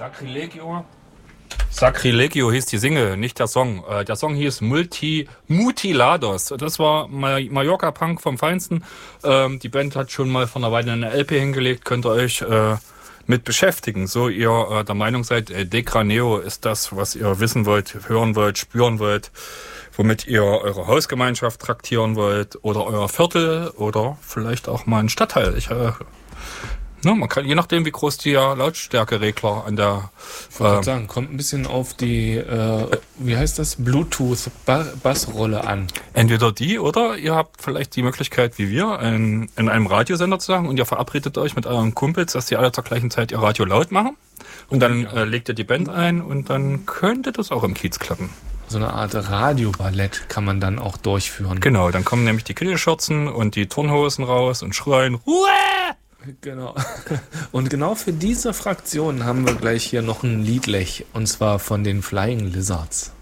Sacrilegio hieß die Single, nicht der Song. Der Song hieß Mutilados. Das war Mallorca-Punk vom Feinsten. Die Band hat schon mal vor einer Weile eine LP hingelegt. Könnt ihr euch mit beschäftigen. So ihr der Meinung seid, Decraneo ist das, was ihr wissen wollt, hören wollt, spüren wollt, womit ihr eure Hausgemeinschaft traktieren wollt oder euer Viertel oder vielleicht auch mal einen Stadtteil. Man kann, je nachdem, wie groß der Lautstärkeregler an der... Ich wollte sagen, kommt ein bisschen auf die, wie heißt das, Bluetooth-Bassrolle an. Entweder die oder ihr habt vielleicht die Möglichkeit, wie wir, in einem Radiosender zu sagen und ihr verabredet euch mit euren Kumpels, dass die alle zur gleichen Zeit ihr Radio laut machen und dann legt ihr die Band ein und dann könnte das auch im Kiez klappen. So eine Art Radioballett kann man dann auch durchführen. Genau, dann kommen nämlich die Kittelschürzen und die Turnhosen raus und schreien, Ruhe! Genau. Und genau für diese Fraktion haben wir gleich hier noch ein Liedlech, und zwar von den Flying Lizards.